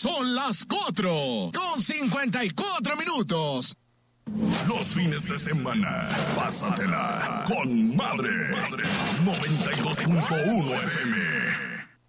Son las 4:54. Los fines de semana, pásatela con Madre 92.1 FM.